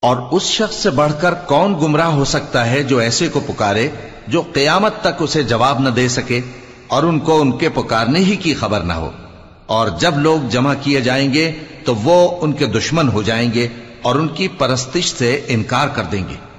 और उस शख्स से बढ़कर कौन गुमराह हो सकता है जो ऐसे को पुकारे जो क़यामत तक उसे जवाब न दे सके और उनको उनके पुकारने ही की खबर न हो। और जब लोग जमा किए जाएंगे तो वो उनके दुश्मन हो जाएंगे और उनकी परस्तिश से इनकार कर देंगे।